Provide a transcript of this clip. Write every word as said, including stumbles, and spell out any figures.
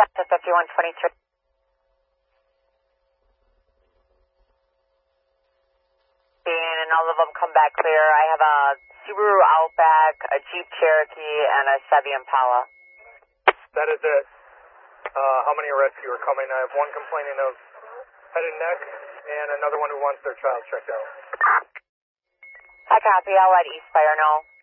to fifty-one twenty-three. And all of them come back clear. I have a Subaru Outback, a Jeep Cherokee, and a Chevy Impala. That is it. Uh, how many rescue are coming? I have one complaining of head and neck, and another one who wants their child checked out. I copy. I'll let East Fire know.